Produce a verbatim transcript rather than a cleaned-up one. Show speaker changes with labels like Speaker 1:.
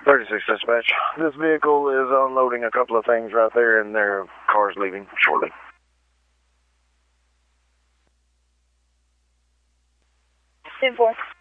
Speaker 1: thirty-six dispatch. This vehicle is unloading a couple of things right there, and their car's leaving shortly.
Speaker 2: ten four.